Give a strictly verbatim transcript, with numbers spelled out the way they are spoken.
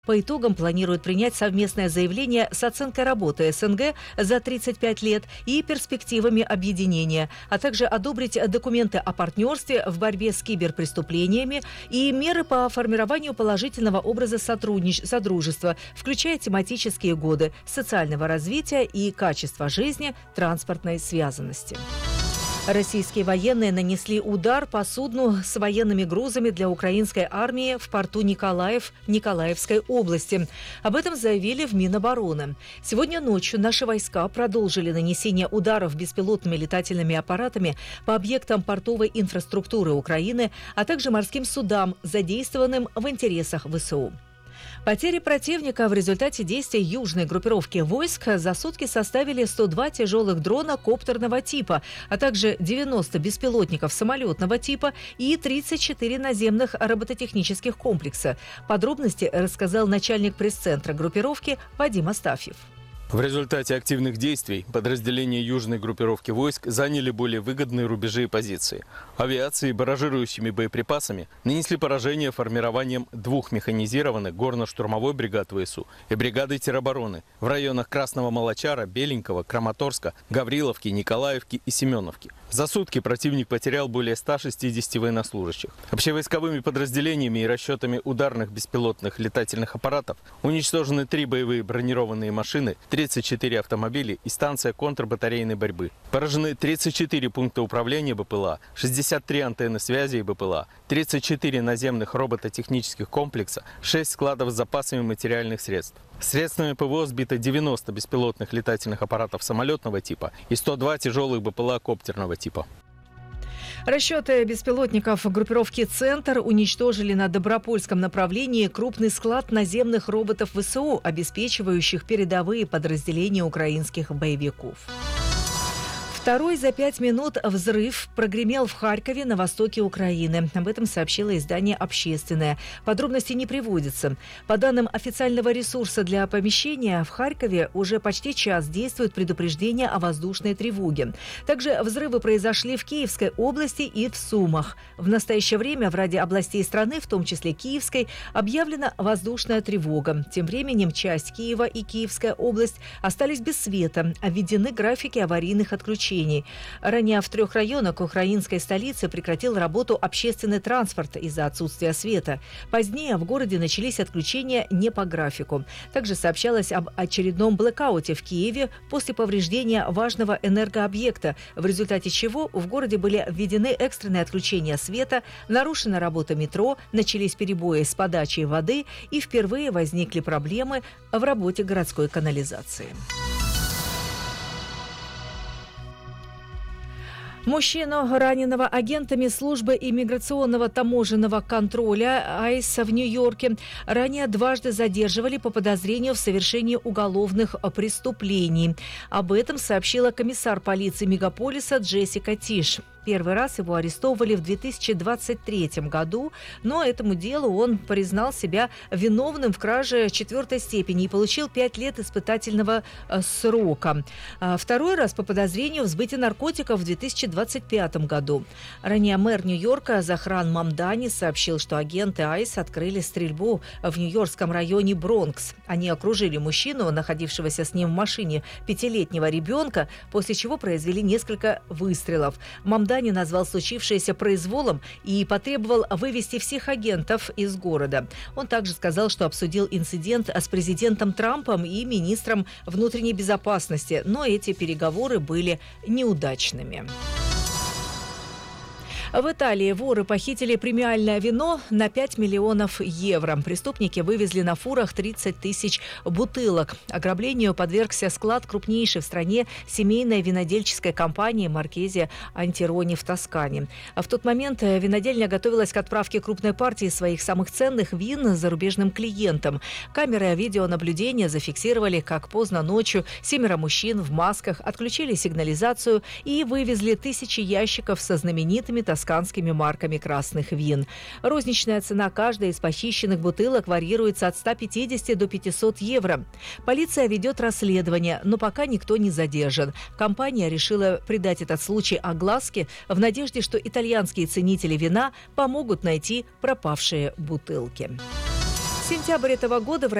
По итогам планируют принять совместное заявление с оценкой работы СНГ за тридцать пять лет и перспективами объединения, а также одобрить документы о партнерстве в борьбе с киберпреступлениями и меры по формированию положительного образа сотруднич... содружества, включая тематические годы социального развития и качества жизни, транспортной связанности. Российские военные нанесли удар по судну с военными грузами для украинской армии в порту Николаев Николаевской области. Об этом заявили в Минобороны. Сегодня ночью наши войска продолжили нанесение ударов беспилотными летательными аппаратами по объектам портовой инфраструктуры Украины, а также морским судам, задействованным в интересах ВСУ. Потери противника в результате действий южной группировки войск за сутки составили сто два тяжелых дрона коптерного типа, а также девяносто беспилотников самолетного типа и тридцать четыре наземных робототехнических комплекса. Подробности рассказал начальник пресс-центра группировки Вадим Астафьев. В результате активных действий подразделения южной группировки войск заняли более выгодные рубежи и позиции. Авиацией, баражирующими боеприпасами нанесли поражение формированием двух механизированных горно-штурмовой бригад ВСУ и бригады теробороны в районах Красного Молочара, Беленького, Краматорска, Гавриловки, Николаевки и Семеновки. За сутки противник потерял более ста шестидесяти военнослужащих. Общевойсковыми подразделениями и расчетами ударных беспилотных летательных аппаратов уничтожены три боевые бронированные машины, тридцать четыре автомобиля и станция контрбатарейной борьбы. Поражены тридцать четыре пункта управления БПЛА, шестьдесят три антенны связи и БПЛА, тридцать четыре наземных робототехнических комплекса, шесть складов с запасами материальных средств. Средствами ПВО сбито девяносто беспилотных летательных аппаратов самолетного типа и сто два тяжелых БПЛА коптерного типа. Расчеты беспилотников группировки «Центр» уничтожили на Добропольском направлении крупный склад наземных роботов ВСУ, обеспечивающих передовые подразделения украинских боевиков. Второй за пять минут взрыв прогремел в Харькове на востоке Украины. Об этом сообщило издание «Общественное». Подробности не приводятся. По данным официального ресурса для оповещения, в Харькове уже почти час действует предупреждение о воздушной тревоге. Также взрывы произошли в Киевской области и в Сумах. В настоящее время в ряде областей страны, в том числе Киевской, объявлена воздушная тревога. Тем временем часть Киева и Киевская область остались без света. Введены графики аварийных отключений. Ранее в трех районах украинской столицы прекратил работу общественный транспорт из-за отсутствия света. Позднее в городе начались отключения не по графику. Также сообщалось об очередном блэкауте в Киеве после повреждения важного энергообъекта, в результате чего в городе были введены экстренные отключения света, нарушена работа метро, начались перебои с подачей воды и впервые возникли проблемы в работе городской канализации. Мужчину, раненого агентами службы иммиграционного таможенного контроля АИС в Нью-Йорке, ранее дважды задерживали по подозрению в совершении уголовных преступлений. Об этом сообщила комиссар полиции мегаполиса Джессика Тиш. Первый раз его арестовывали в две тысячи двадцать третьем году, но этому делу он признал себя виновным в краже четвертой степени и получил пять лет испытательного срока. Второй раз по подозрению в сбытии наркотиков в две тысячи двадцать пятом году. Ранее мэр Нью-Йорка Захран Мамдани сообщил, что агенты АИС открыли стрельбу в нью-йоркском районе Бронкс. Они окружили мужчину, находившегося с ним в машине, пятилетнего ребенка, после чего произвели несколько выстрелов. Мамдани назвал случившееся произволом и потребовал вывести всех агентов из города. Он также сказал, что обсудил инцидент с президентом Трампом и министром внутренней безопасности, но эти переговоры были неудачными. В Италии воры похитили премиальное вино на пять миллионов евро. Преступники вывезли на фурах тридцать тысяч бутылок. Ограблению подвергся склад крупнейшей в стране семейной винодельческой компании Маркезе Антирони в Тоскане. В тот момент винодельня готовилась к отправке крупной партии своих самых ценных вин зарубежным клиентам. Камеры видеонаблюдения зафиксировали, как поздно ночью семеро мужчин в масках отключили сигнализацию и вывезли тысячи ящиков со знаменитыми тосканскими тосканскими марками красных вин. Розничная цена каждой из похищенных бутылок варьируется от ста пятидесяти до пятисот евро. Полиция ведет расследование, но пока никто не задержан. Компания решила придать этот случай огласке в надежде, что итальянские ценители вина помогут найти пропавшие бутылки. сентябрь этого года в